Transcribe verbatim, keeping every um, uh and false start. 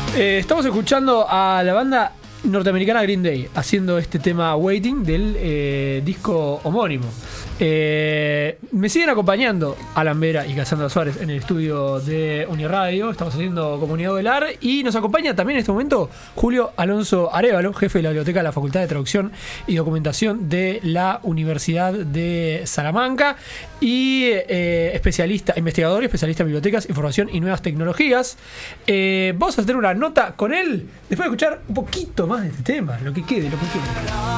Eh, estamos escuchando a la banda norteamericana Green Day haciendo este tema Waiting del eh, disco homónimo. Eh, me siguen acompañando Alan Vera y Cassandra Suárez en el estudio de Uniradio. Estamos haciendo Comunidad Velar y nos acompaña también en este momento Julio Alonso Arévalo, jefe de la biblioteca de la Facultad de Traducción y Documentación de la Universidad de Salamanca y eh, especialista, investigador y especialista en bibliotecas, información y nuevas tecnologías. Eh, vamos a hacer una nota con él después de escuchar un poquito más de este tema, lo que quede, lo que quede.